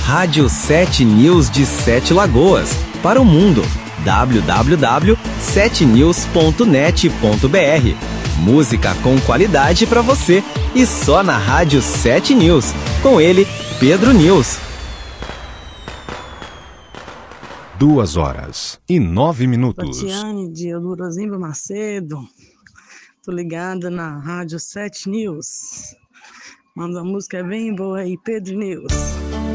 Rádio 7 News de Sete Lagoas, para o mundo. www.7news.net.br. Música com qualidade para você e só na Rádio 7 News. Com ele, Pedro News. 2h09. Tatiane de Eudorozimba Macedo. Tô ligada na Rádio 7 News. Manda uma música bem boa aí, Pedro News.